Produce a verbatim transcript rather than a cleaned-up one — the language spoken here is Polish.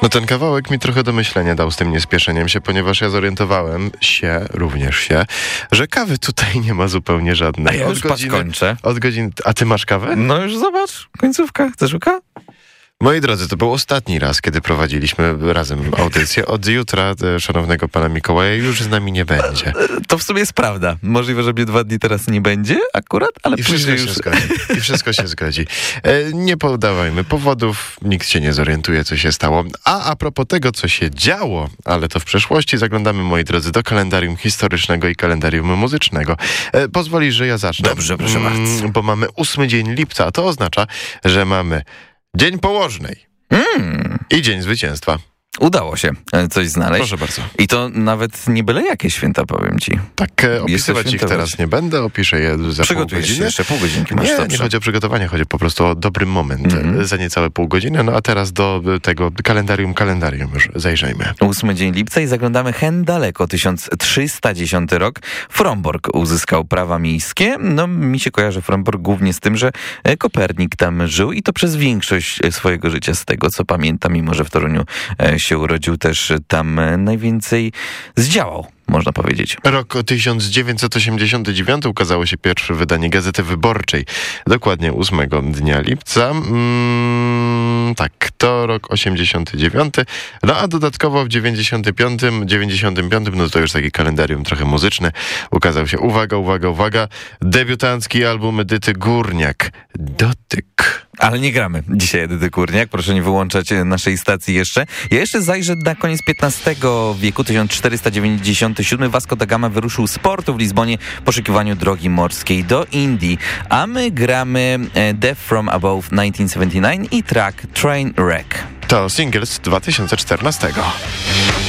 No ten kawałek mi trochę do myślenia dał z tym niespieszeniem się, ponieważ ja zorientowałem się, również się, że kawy tutaj nie ma zupełnie żadnej. A ja już od godziny, patrz, kończę. Od godzin... A ty masz kawę? No już zobacz, końcówka. Chcesz łyka? Moi drodzy, to był ostatni raz, kiedy prowadziliśmy razem audycję. Od jutra e, szanownego pana Mikołaja już z nami nie będzie. To w sumie jest prawda. Możliwe, że mnie dwa dni teraz nie będzie akurat, ale I wszystko później się już... zgodzi. I wszystko się zgodzi. E, nie podawajmy powodów, nikt się nie zorientuje, co się stało. A a propos tego, co się działo, ale to w przeszłości, zaglądamy, moi drodzy, do kalendarium historycznego i kalendarium muzycznego. E, pozwolisz, że ja zacznę? Dobrze, proszę bardzo. Mm, bo mamy ósmy dzień lipca, a to oznacza, że mamy Dzień Położnej Mm. i Dzień Zwycięstwa. Udało się coś znaleźć. Proszę bardzo. I to nawet nie byle jakie święta, powiem ci. Tak, e, opisywać ich świętować. teraz nie będę, opiszę je za pół Przygotujesz się godziny. jeszcze pół godzinki. Masz Nie, dobrze. nie chodzi o przygotowanie, chodzi po prostu o dobry moment Mhm. za niecałe pół godziny. No a teraz do tego kalendarium, kalendarium już zajrzyjmy. Ósmy dzień lipca i zaglądamy hen daleko, tysiąc trzysta dziesiąty rok. Frombork uzyskał prawa miejskie. No, mi się kojarzy Frombork głównie z tym, że Kopernik tam żył i to przez większość swojego życia, z tego co pamiętam, mimo że w Toruniu się urodził, też tam najwięcej zdziałał, można powiedzieć. Rok tysiąc dziewięćset osiemdziesiąty dziewiąty ukazało się pierwsze wydanie Gazety Wyborczej. Dokładnie ósmego dnia lipca. Mm, tak, to rok osiemdziesiąty dziewiąty. No a dodatkowo w dziewięćdziesiątym piątym, dziewięćdziesiątym piątym, no to już taki kalendarium trochę muzyczny, ukazał się, uwaga, uwaga, uwaga, debiutancki album Edyty Górniak. Dotyk. Ale nie gramy dzisiaj Edyty Górniak, proszę nie wyłączać naszej stacji jeszcze. Ja jeszcze zajrzę na koniec piętnastego wieku, tysiąc czterysta dziewięćdziesiąty siódmy. Vasco da Gama wyruszył z portu w Lizbonie w poszukiwaniu drogi morskiej do Indii, a my gramy Death from Above tysiąc dziewięćset siedemdziesiąty dziewięć i track Trainwreck. To single z dwa tysiące czternastego.